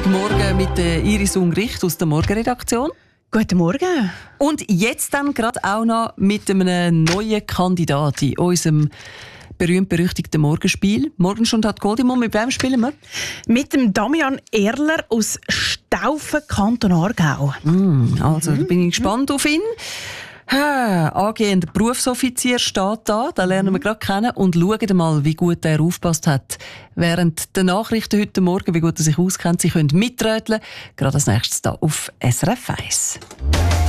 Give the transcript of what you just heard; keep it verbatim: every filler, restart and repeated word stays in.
Guten Morgen mit der Iris Ungricht aus der Morgenredaktion. Guten Morgen. Und jetzt dann gerade auch noch mit einem neuen Kandidaten in unserem berühmt-berüchtigten Morgenspiel. Morgenstunde hat Goldimum. Mit wem spielen wir? Mit dem Damian Erler aus Staufen, Kanton Aargau. Mm, also, da bin ich gespannt auf ihn. Ha, angehender Berufsoffizier steht da, den lernen wir gerade kennen und schauen mal, wie gut er aufgepasst hat während der Nachrichten heute Morgen, wie gut er sich auskennt. Sie können mitröteln, gerade als nächstes hier auf S R F eins.